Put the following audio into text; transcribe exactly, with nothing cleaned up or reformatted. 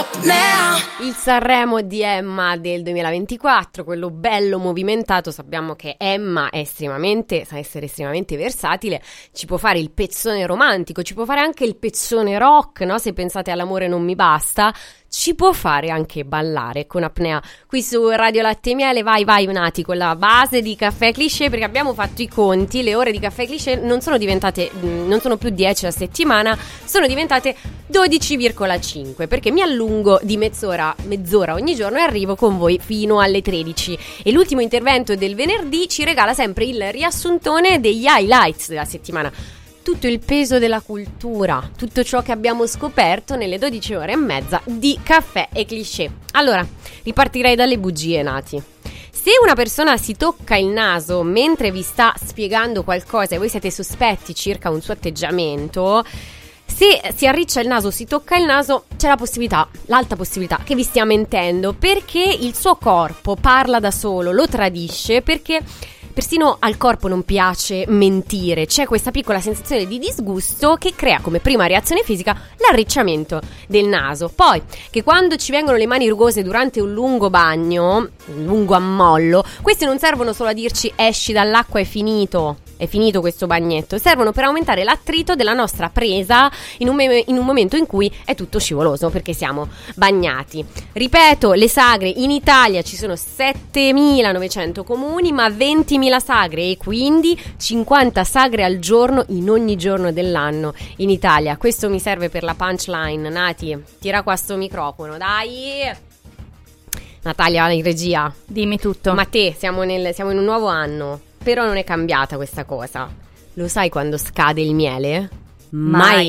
apnea. Il Sanremo di Emma del duemilaventiquattro, quello bello movimentato. Sappiamo che Emma è estremamente, sa essere estremamente versatile, ci può fare il pezzone romantico, ci può fare anche il pezzone rock, no? Se pensate all'amore non mi basta, ci può fare anche ballare con apnea. Qui su Radio Latte e Miele, vai vai Nati, con la base di Caffè Cliché, perché abbiamo fatto i conti, le ore di Caffè Cliché non sono diventate, non sono più dieci a settimana, sono diventate dodici virgola cinque, perché mi allungo di mezz'ora, mezz'ora ogni giorno e arrivo con voi fino alle tredici. E l'ultimo intervento del venerdì ci regala sempre il riassuntone degli highlights della settimana. Tutto il peso della cultura, tutto ciò che abbiamo scoperto nelle dodici ore e mezza di Caffè e Cliché. Allora, ripartirei dalle bugie, Nati. Se una persona si tocca il naso mentre vi sta spiegando qualcosa e voi siete sospetti circa un suo atteggiamento, se si arriccia il naso, si tocca il naso, c'è la possibilità, l'alta possibilità che vi stia mentendo, perché il suo corpo parla da solo, lo tradisce, perché persino al corpo non piace mentire. C'è questa piccola sensazione di disgusto che crea come prima reazione fisica l'arricciamento del naso. Poi, che quando ci vengono le mani rugose durante un lungo bagno, un lungo ammollo, queste non servono solo a dirci esci dall'acqua, è finito, è finito questo bagnetto, servono per aumentare l'attrito della nostra presa in un, me- in un momento in cui è tutto scivoloso perché siamo bagnati. Ripeto, le sagre in Italia ci sono settemilanovecento comuni, ma ventimila sagre, e quindi cinquanta sagre al giorno in ogni giorno dell'anno in Italia. Questo mi serve per la punchline. Nati, tira qua sto microfono, dai. Natalia in regia, dimmi tutto. Ma te, siamo, nel, siamo in un nuovo anno, però non è cambiata questa cosa. Lo sai quando scade il miele? Mai. Mai